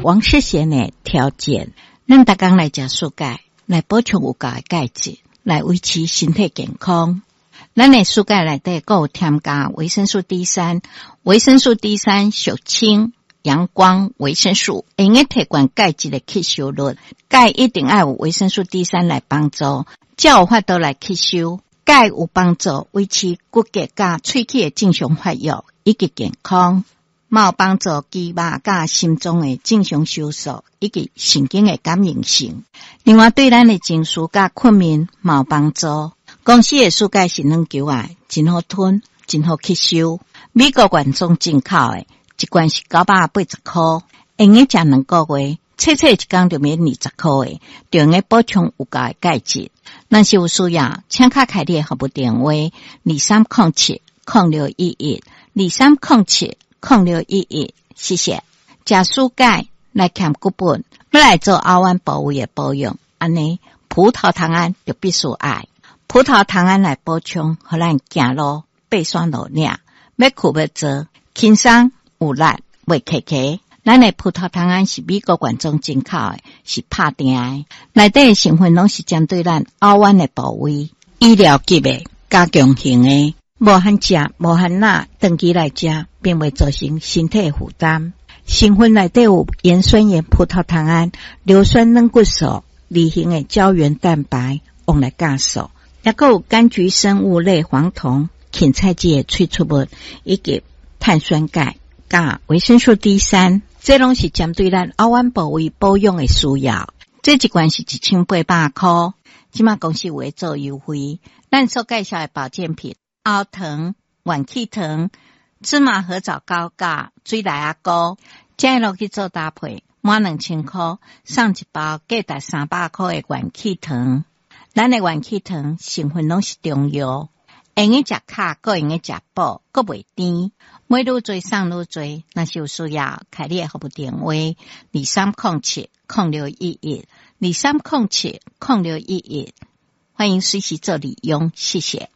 王世贤的条件，咱逐工来食蔬菜，来补充有够的钙质，来维持身体健康。咱的蔬菜内底还有添加维生素 D3， 维生素 D3 属氢、阳光维生素，会用提悬钙质的吸收率。钙一定要有维生素 D3 来帮助，才有法度来吸收。钙有帮助维持骨骼甲喙齿的正常发育以及健康，嘛有帮助肌肉甲心脏的正常收缩以及神经的感应性。另外对咱的情绪甲困眠嘛有帮助。公司的蔬菜是软球啊，真好吞，真好吸收。美国原装进口的，一罐是980块，用个食2个月，切一天就免20块的，就用个补充有够的钙质。若是有需要，请卡开你的服务电话2307-0611 2307-0611，谢谢。食蔬菜来减骨本，要来做后弯部位的保养，安尼葡萄糖胺就必须爱。葡萄糖胺来补充，互咱行路爬山路领，要去要做，轻松有力，袂客气。咱的葡萄糖胺是美国原装进口的，是拍定的，内底的成分拢是针对咱后弯的部位，医疗级的、加强型的，无限食、无限钠，长期来食，并未造成身体负担。成分内底有盐酸盐葡萄糖胺、硫酸软骨素、离型的胶原蛋白，用来降素。也还有柑橘生物类黄酮、芹菜剂的萃取物，以及碳酸钙、加维生素 D3， 这拢是针对咱后弯部位保养的需要。这一罐是1800块，现在公司有在做优惠。咱所介绍的保健品：熬糖、元气糖、芝麻合枣膏加水来阿膏，这落去做搭配，满2000块，送一包价值300块的元气糖。咱的元气糖成分拢是中药，用个食卡，个用个食补，个袂甜。买愈多送愈多，若是有需要，开你的服务电话2307-0611 2307-0611，欢迎随时做利用，谢谢。